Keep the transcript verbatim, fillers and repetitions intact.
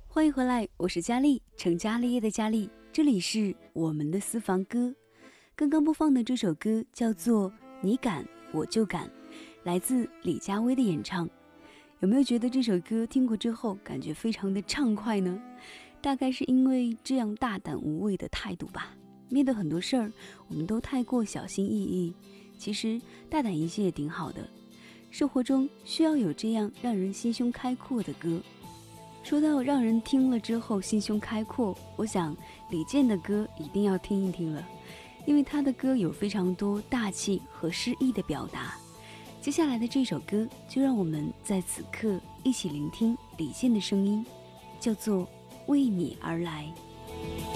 欢迎回来，我是佳丽，成家立业的佳丽，这里是我们的私房歌。刚刚播放的这首歌叫做《你敢我就敢》，来自李佳薇的演唱。有没有觉得这首歌听过之后感觉非常的畅快呢？大概是因为这样大胆无畏的态度吧。面对很多事儿，我们都太过小心翼翼，其实大胆一些也挺好的。生活中需要有这样让人心胸开阔的歌。说到让人听了之后心胸开阔，我想李健的歌一定要听一听了，因为他的歌有非常多大气和诗意的表达。接下来的这首歌就让我们在此刻一起聆听李健的声音，叫做《为你而来》。